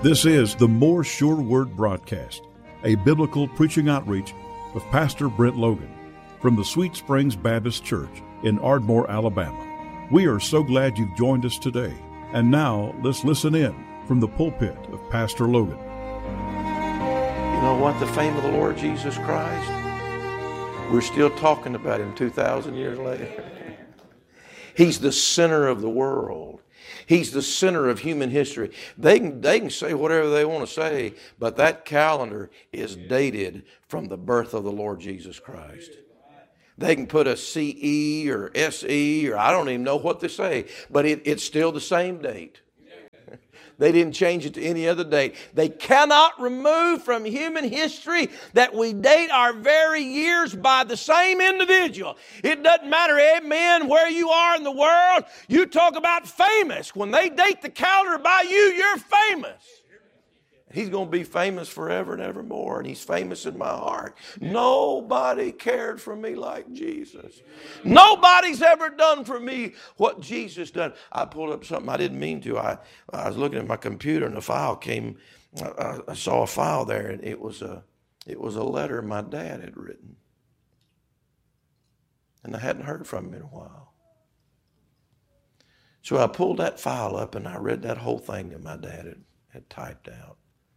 This is the More Sure Word broadcast, a biblical preaching outreach of Pastor Brent Logan from the Sweet Springs Baptist Church in Ardmore, Alabama. We are so glad you've joined us today. And now let's listen in from the pulpit of Pastor Logan. You know what? The fame of the Lord Jesus Christ, we're still talking about him 2,000 years later. He's the center of the world. He's the center of human history. They can say whatever they want to say, but that calendar is dated from the birth of the Lord Jesus Christ. They can put a CE or SE or I don't even know what to say, but it's still the same date. They didn't change it to any other date. They cannot remove from human history that we date our very years by the same individual. It doesn't matter, amen, where you are in the world. You talk about famous. When they date the calendar by you, you're famous. He's going to be famous forever and evermore, and he's famous in my heart. Nobody cared for me like Jesus. Nobody's ever done for me what Jesus done. I pulled up something I didn't mean to. I was looking at my computer, and a file came. I saw a file there, and it was a letter my dad had written, and I hadn't heard from him in a while. So I pulled that file up, and I read that whole thing that my dad had typed out.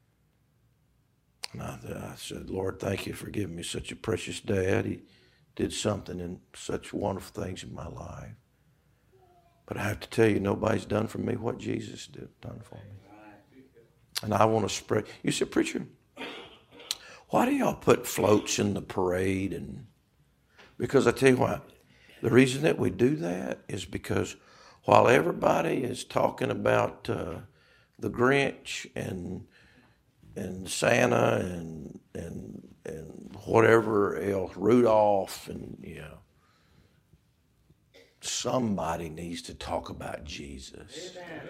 And I said, Lord, thank you for giving me such a precious dad. He did something and such wonderful things in my life. But I have to tell you, nobody's done for me what Jesus done for me. And I want to spread. You said, preacher, why do y'all put floats in the parade? And because I tell you what, the reason that we do that is because while everybody is talking about the Grinch and Santa and whatever else, Rudolph, and somebody needs to talk about Jesus. Amen.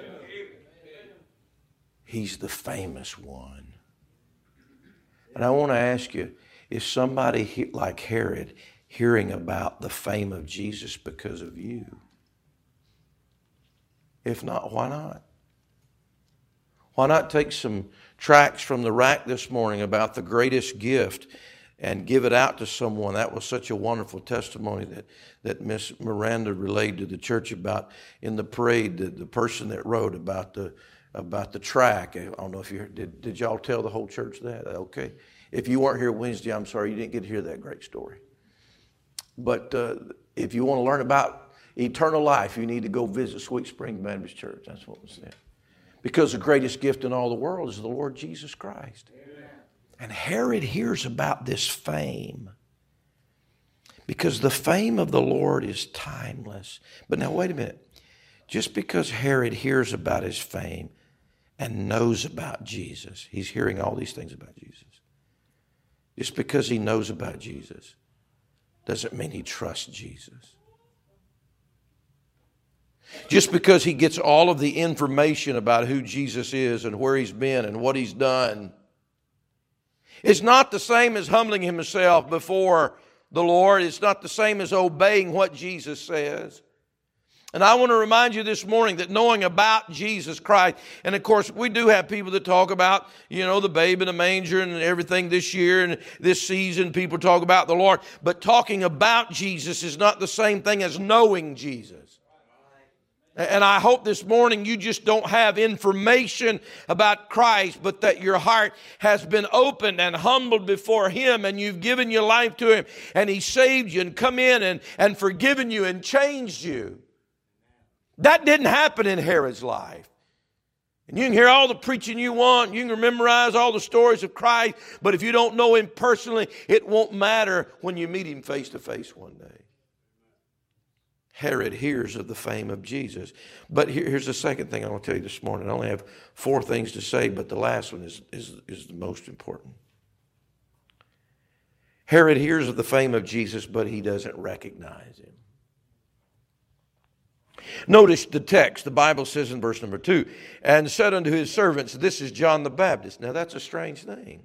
He's the famous one. And I want to ask you, is somebody like Herod hearing about the fame of Jesus because of you? If not, why not? Why not take some tracts from the rack this morning about the greatest gift and give it out to someone? That was such a wonderful testimony that Miss Miranda relayed to the church about in the parade, the person that wrote about the track. I don't know if you heard, did y'all tell the whole church that? Okay. If you weren't here Wednesday, I'm sorry you didn't get to hear that great story. But if you want to learn about eternal life, you need to go visit Sweet Springs Baptist Church. That's what was said. Because the greatest gift in all the world is the Lord Jesus Christ. Amen. And Herod hears about this fame. Because the fame of the Lord is timeless. But now wait a minute. Just because Herod hears about his fame and knows about Jesus, he's hearing all these things about Jesus. Just because he knows about Jesus doesn't mean he trusts Jesus. Just because he gets all of the information about who Jesus is and where he's been and what he's done, it's not the same as humbling himself before the Lord. It's not the same as obeying what Jesus says. And I want to remind you this morning that knowing about Jesus Christ, and of course we do have people that talk about, the babe in the manger and everything this year and this season, people talk about the Lord. But talking about Jesus is not the same thing as knowing Jesus. And I hope this morning you just don't have information about Christ, but that your heart has been opened and humbled before him, and you've given your life to him, and he saved you and come in and forgiven you and changed you. That didn't happen in Herod's life. And you can hear all the preaching you want, you can memorize all the stories of Christ, but if you don't know him personally, it won't matter when you meet him face to face one day. Herod hears of the fame of Jesus. But here's the second thing I want to tell you this morning. I only have 4 things to say, but the last one is the most important. Herod hears of the fame of Jesus, but he doesn't recognize him. Notice the text. The Bible says in verse number 2, and said unto his servants, this is John the Baptist. Now that's a strange thing.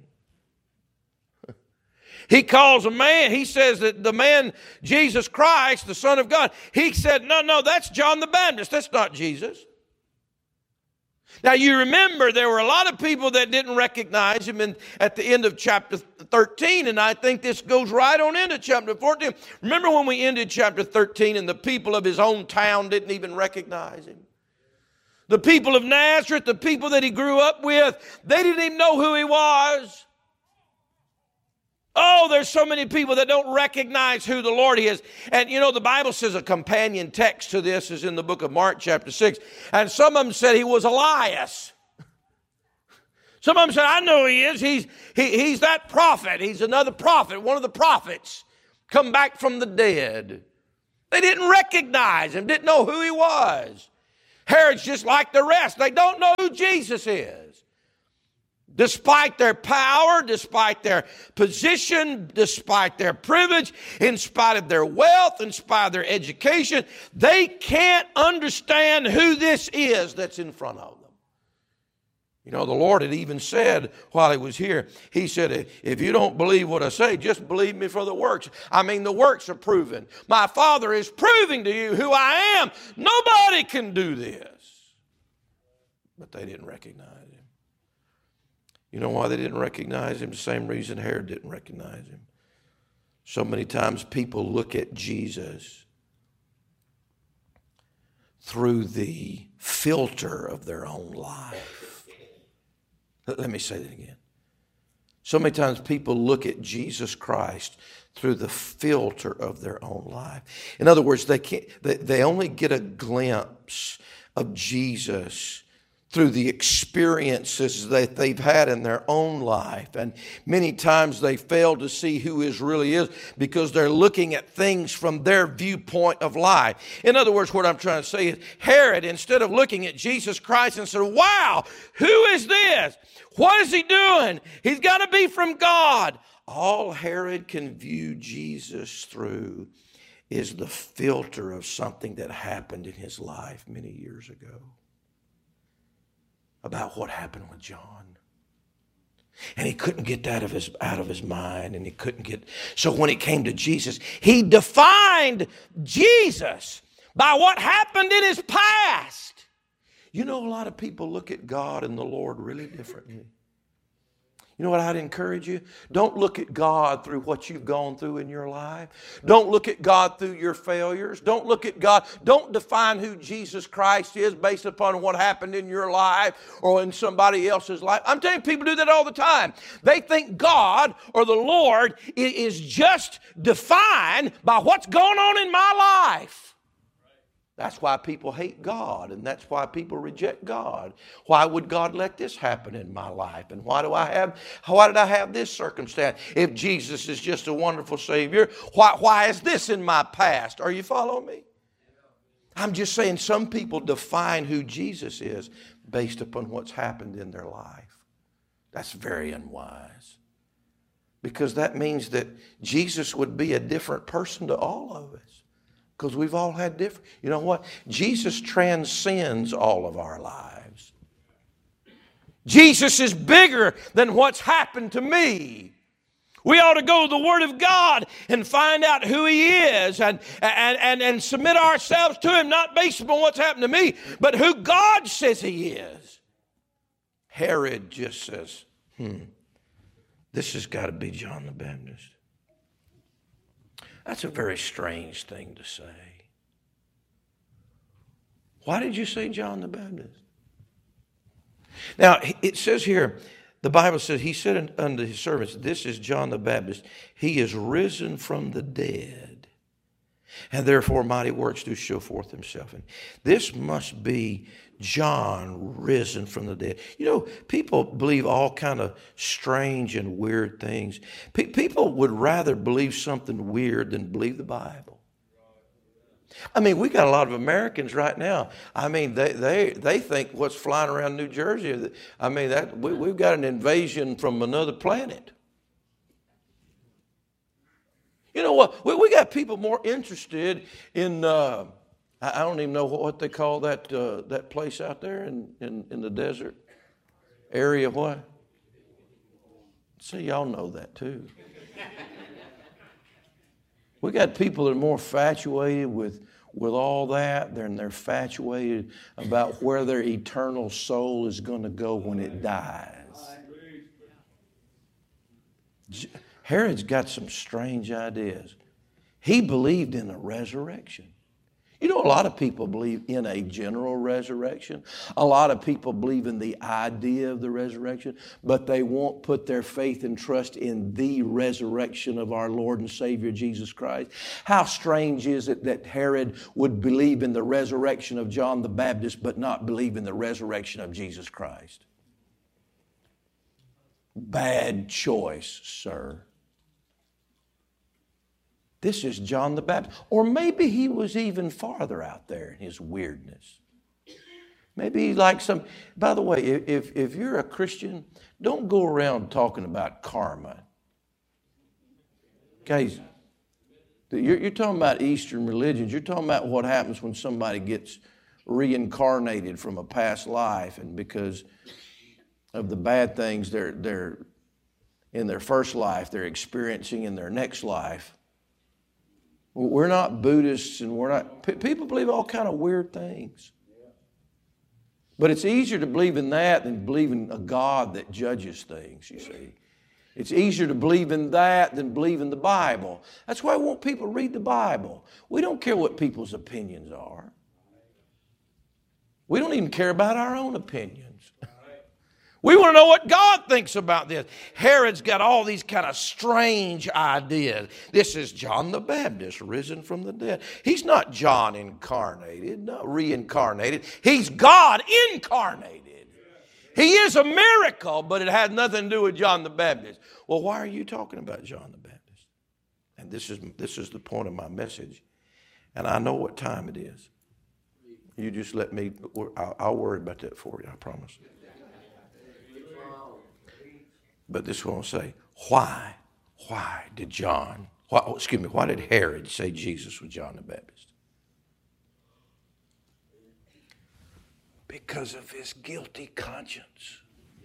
He calls a man, he says that the man, Jesus Christ, the Son of God, he said, no, that's John the Baptist. That's not Jesus. Now you remember there were a lot of people that didn't recognize him at the end of chapter 13, and I think this goes right on into chapter 14. Remember when we ended chapter 13 and the people of his own town didn't even recognize him? The people of Nazareth, the people that he grew up with, they didn't even know who he was. Oh, there's so many people that don't recognize who the Lord is. And you know, the Bible says a companion text to this is in the book of Mark chapter 6. And some of them said he was Elias. Some of them said, I know who he is. He's that prophet. He's another prophet, one of the prophets, come back from the dead. They didn't recognize him, didn't know who he was. Herod's just like the rest. They don't know who Jesus is. Despite their power, despite their position, despite their privilege, in spite of their wealth, in spite of their education, they can't understand who this is that's in front of them. You know, the Lord had even said while he was here, he said, if you don't believe what I say, just believe me for the works. I mean, the works are proven. My Father is proving to you who I am. Nobody can do this. But they didn't recognize him. You know why they didn't recognize him? The same reason Herod didn't recognize him. So many times people look at Jesus through the filter of their own life. Let me say that again. So many times people look at Jesus Christ through the filter of their own life. In other words, they only get a glimpse of Jesus through the experiences that they've had in their own life. And many times they fail to see who he really is because they're looking at things from their viewpoint of life. In other words, what I'm trying to say is Herod, instead of looking at Jesus Christ and saying, wow, who is this? What is he doing? He's got to be from God. All Herod can view Jesus through is the filter of something that happened in his life many years ago. About what happened with John. And he couldn't get that out of his mind, and he couldn't get. So when it came to Jesus, he defined Jesus by what happened in his past. You know, a lot of people look at God and the Lord really differently. You know what I'd encourage you? Don't look at God through what you've gone through in your life. Don't look at God through your failures. Don't look at God. Don't define who Jesus Christ is based upon what happened in your life or in somebody else's life. I'm telling you, people do that all the time. They think God or the Lord is just defined by what's going on in my life. That's why people hate God, and that's why people reject God. Why would God let this happen in my life? And why did I have this circumstance? If Jesus is just a wonderful Savior, why is this in my past? Are you following me? I'm just saying some people define who Jesus is based upon what's happened in their life. That's very unwise. Because that means that Jesus would be a different person to all of us. Because we've all had different. You know what? Jesus transcends all of our lives. Jesus is bigger than what's happened to me. We ought to go to the Word of God and find out who He is and submit ourselves to Him, not based upon what's happened to me, but who God says He is. Herod just says, this has got to be John the Baptist. That's a very strange thing to say. Why did you say John the Baptist? Now, it says here, the Bible says, he said unto his servants, this is John the Baptist. He is risen from the dead, and therefore mighty works do show forth himself. And this must be John risen from the dead. You know, people believe all kind of strange and weird things. People would rather believe something weird than believe the Bible. I mean, we got a lot of Americans right now. I mean, they think what's flying around New Jersey. I mean, we've got an invasion from another planet. You know what? We got people more interested in. I don't even know what they call that place out there in the desert area. What? See, y'all know that too. We got people that are more infatuated with with all that, they're infatuated about where their eternal soul is going to go when it dies. Herod's got some strange ideas. He believed in a resurrection. You know, a lot of people believe in a general resurrection. A lot of people believe in the idea of the resurrection, but they won't put their faith and trust in the resurrection of our Lord and Savior Jesus Christ. How strange is it that Herod would believe in the resurrection of John the Baptist, but not believe in the resurrection of Jesus Christ? Bad choice, sir. This is John the Baptist. Or maybe he was even farther out there in his weirdness. Maybe like some... By the way, if you're a Christian, don't go around talking about karma. Okay, you're talking about Eastern religions. You're talking about what happens when somebody gets reincarnated from a past life, and because of the bad things they're in their first life, they're experiencing in their next life. We're not Buddhists, and we're not... People believe all kind of weird things. But it's easier to believe in that than believe in a God that judges things, you see. It's easier to believe in that than believe in the Bible. That's why I want people to read the Bible. We don't care what people's opinions are. We don't even care about our own opinions. We want to know what God thinks about this. Herod's got all these kind of strange ideas. This is John the Baptist risen from the dead. He's not John incarnated, not reincarnated. He's God incarnated. He is a miracle, but it had nothing to do with John the Baptist. Well, why are you talking about John the Baptist? And this is the point of my message. And I know what time it is. You just let me, I'll worry about that for you, I promise. But this is what I'll say. Why did Herod say Jesus was John the Baptist? Because of his guilty conscience.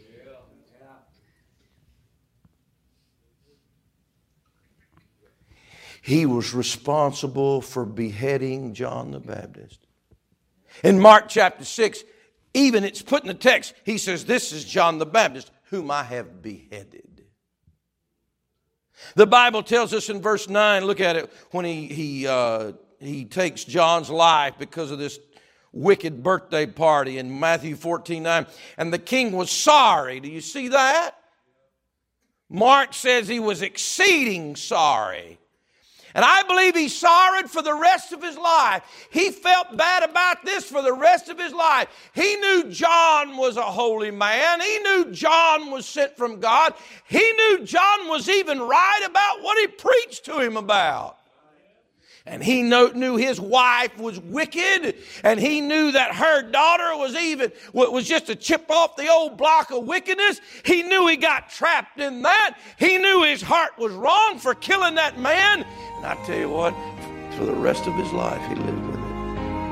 He was responsible for beheading John the Baptist. In Mark chapter 6, even it's put in the text, he says, this is John the Baptist, whom I have beheaded. The Bible tells us in verse 9, look at it, when he takes John's life because of this wicked birthday party in Matthew 14:9. And the king was sorry. Do you see that? Mark says he was exceeding sorry. And I believe he sorrowed for the rest of his life. He felt bad about this for the rest of his life. He knew John was a holy man. He knew John was sent from God. He knew John was even right about what he preached to him about. And he knew his wife was wicked, and he knew that her daughter was just a chip off the old block of wickedness. He knew he got trapped in that. He knew his heart was wrong for killing that man. And I tell you what, for the rest of his life, he lived with it.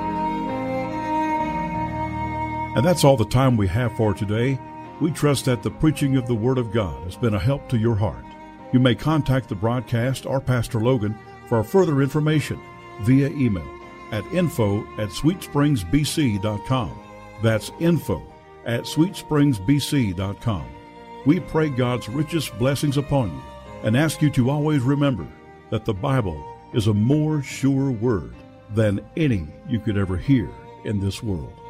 And that's all the time we have for today. We trust that the preaching of the Word of God has been a help to your heart. You may contact the broadcast or Pastor Logan for further information via email at info@sweetspringsbc.com. That's info@sweetspringsbc.com. We pray God's richest blessings upon you and ask you to always remember that the Bible is a more sure word than any you could ever hear in this world.